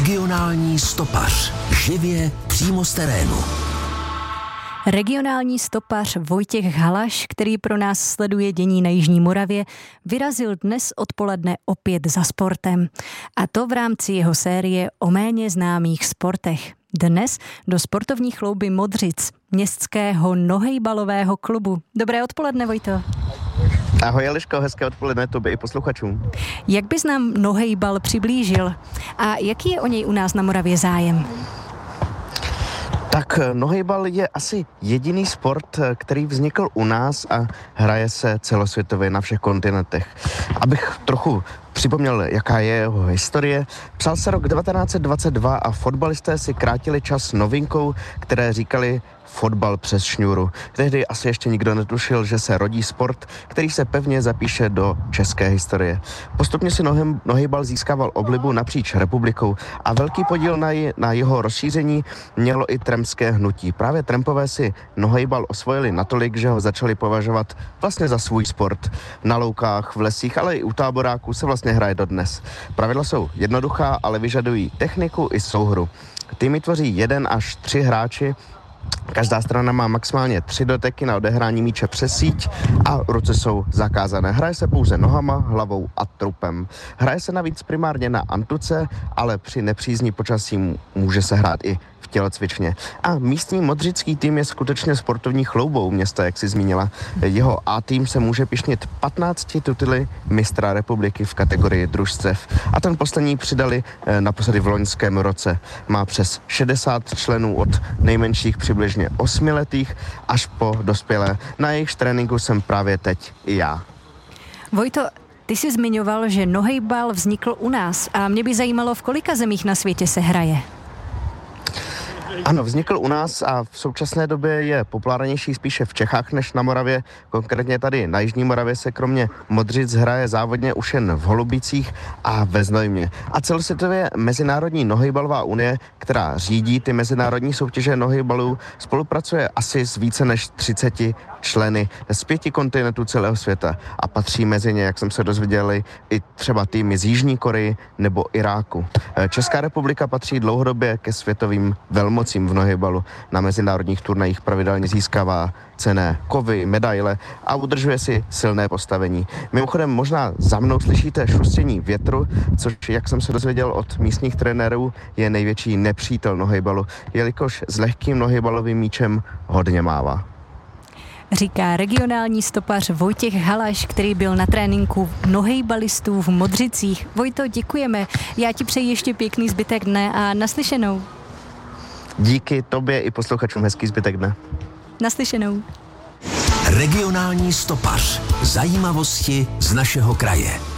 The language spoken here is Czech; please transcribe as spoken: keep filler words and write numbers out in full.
Regionální stopař. Živě přímo z terénu. Regionální stopař Vojtěch Halaš, který pro nás sleduje dění na Jižní Moravě, vyrazil dnes odpoledne opět za sportem. A to v rámci jeho série o méně známých sportech. Dnes do sportovní chlouby Modřic, městského nohejbalového klubu. Dobré odpoledne, Vojto. Ahoj, Eliško, hezké odpoledne tobě i posluchačům. Jak bys nám nohejbal přiblížil a jaký je o něj u nás na Moravě zájem? Tak nohejbal je asi jediný sport, který vznikl u nás a hraje se celosvětově na všech kontinentech. Abych trochu připomněl, jaká je jeho historie. Psal se rok devatenáct dvacet dva a fotbalisté si krátili čas novinkou, které říkali fotbal přes šňůru. Tehdy asi ještě nikdo netušil, že se rodí sport, který se pevně zapíše do české historie. Postupně si nohem, nohejbal získával oblibu napříč republikou a velký podíl na, je, na jeho rozšíření mělo i trampské hnutí. Právě trampové si nohejbal osvojili natolik, že ho začali považovat vlastně za svůj sport. Na loukách, v lesích, ale i u táboráků se vlastně hraje dodnes. Pravidla jsou jednoduchá, ale vyžadují techniku i souhru. Týmy tvoří jeden až tři hráči. Každá strana má maximálně tři doteky na odehrání míče přes síť a ruce jsou zakázané. Hraje se pouze nohama, hlavou a trupem. Hraje se navíc primárně na antuce, ale při nepřízní počasí může se hrát i v tělocvičně. A místní modřický tým je skutečně sportovní chloubou města, jak si zmínila. Jeho A tým se může pyšnit patnácti tituly mistra republiky v kategorii družstev. A ten poslední přidali naposledy v loňském roce. Má přes šedesát členů od nejmenších přibližně osmiletých až po dospělé. Na jejich tréninku jsem právě teď i já. Vojto, ty jsi zmiňoval, že nohejbal vznikl u nás a mě by zajímalo, v kolika zemích na světě se hraje. Ano, vznikl u nás a v současné době je populárnější spíše v Čechách než na Moravě. Konkrétně tady na Jižní Moravě se kromě Modřic hraje závodně už jen v Holubicích a ve Znojmě. A celosvětově Mezinárodní nohejbalová unie, která řídí ty mezinárodní soutěže nohejbalů, spolupracuje asi s více než třiceti členy z pěti kontinentů celého světa a patří mezi ně, jak jsem se dozvěděl, i třeba týmy z Jižní Koreji nebo Iráku. Česká republika patří dlouhodobě ke světovým velmocím v nohejbalu. Na mezinárodních turnajích pravidelně získává cenné kovy, medaile a udržuje si silné postavení. Mimochodem možná za mnou slyšíte šustění větru, což, jak jsem se dozvěděl od místních trenérů, je největší nepřítel nohejbalu, jelikož s lehkým nohejbalovým míčem hodně mává. Říká regionální stopař Vojtěch Halaš, který byl na tréninku nohejbalistů v Modřicích. Vojto, děkujeme. Já ti přeji ještě pěkný zbytek dne a naslyšenou. Díky tobě i posluchačům, hezký zbytek dne. Naslyšenou. Regionální stopař. Zajímavosti z našeho kraje.